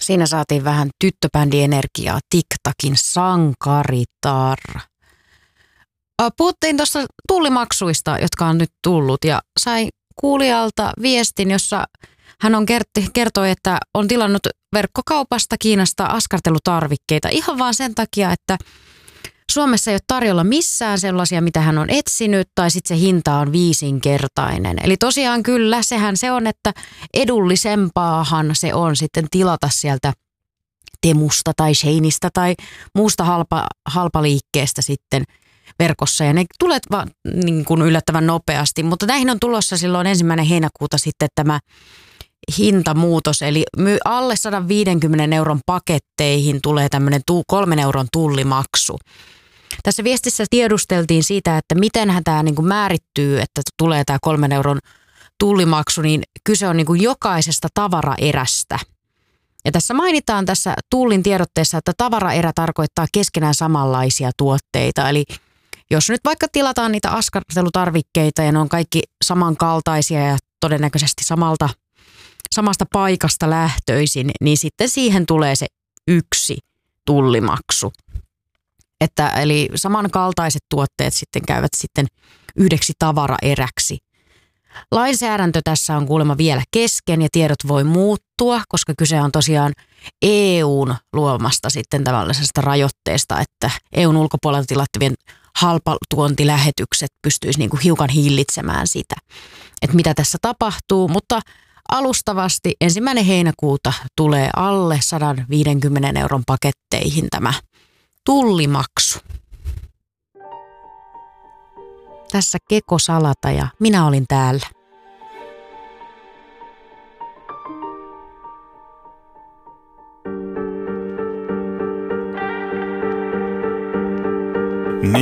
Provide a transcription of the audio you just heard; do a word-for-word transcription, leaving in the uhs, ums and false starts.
Siinä saatiin vähän tyttöbändienergiaa, TikTakin Sankaritar. Puhuttiin tuossa tullimaksuista, jotka on nyt tullut ja sai kuulijalta viestin, jossa hän on kert- kertoi, että on tilannut verkkokaupasta Kiinasta askartelutarvikkeita ihan vaan sen takia, että Suomessa ei ole tarjolla missään sellaisia, mitä hän on etsinyt, tai sitten se hinta on viisinkertainen. Eli tosiaan kyllä, sehän se on, että edullisempaahan se on sitten tilata sieltä Temusta tai Sheinistä tai muusta halpa, halpaliikkeestä sitten verkossa. Ja ne tulee vaan niin kuin yllättävän nopeasti, mutta näihin on tulossa silloin ensimmäinen heinäkuuta sitten tämä hintamuutos, eli alle sata viisikymmentä euron paketteihin tulee tämmöinen kolmen euron tullimaksu. Tässä viestissä tiedusteltiin siitä, että mitenhän tämä niin kuin määrittyy, että tulee tämä kolmen euron tullimaksu, niin kyse on niin kuin jokaisesta tavaraerästä. Ja tässä mainitaan tässä tullin tiedotteessa, että tavaraerä tarkoittaa keskenään samanlaisia tuotteita, eli jos nyt vaikka tilataan niitä askartelutarvikkeita ja ne on kaikki samankaltaisia ja todennäköisesti samalta samasta paikasta lähtöisin, niin sitten siihen tulee se yksi tullimaksu. Että, eli samankaltaiset tuotteet sitten käyvät sitten yhdeksi tavaraeräksi. Lainsäädäntö tässä on kuulemma vielä kesken ja tiedot voi muuttua, koska kyse on tosiaan E U:n luomasta sitten tällaisesta rajoitteesta, että E U:n ulkopuolelta tilattavien halpatuontilähetykset pystyisi niin kuin hiukan hillitsemään sitä, että mitä tässä tapahtuu, mutta alustavasti ensimmäinen heinäkuuta tulee alle sata viisikymmentä euron paketteihin tämä tullimaksu. Tässä Keko Salata ja minä olin täällä.